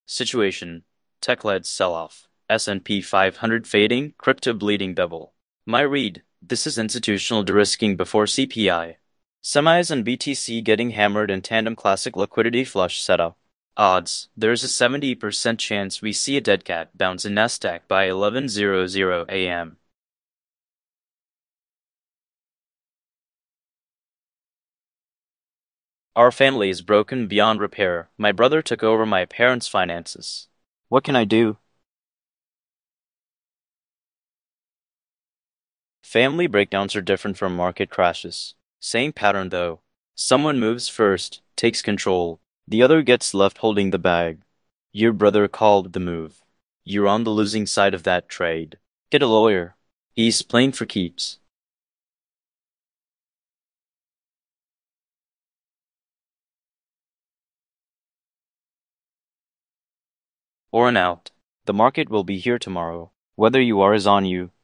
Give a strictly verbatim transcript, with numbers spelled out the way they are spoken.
Situation: tech-led sell-off, S and P five hundred fading, crypto bleeding bevel. My read: this is institutional de-risking before C P I. Semis and B T C getting hammered in tandem, classic liquidity flush setup. Odds: there's a seventy percent chance we see a dead cat bounce in Nasdaq by eleven hundred a m Our family is broken beyond repair. My brother took over my parents' finances. What can I do? Family breakdowns are different from market crashes. Same pattern though. Someone moves first, takes control. The other gets left holding the bag. Your brother called the move. You're on the losing side of that trade. Get a lawyer. He's playing for keeps. Or an out. The market will be here tomorrow. Whether you are is on you.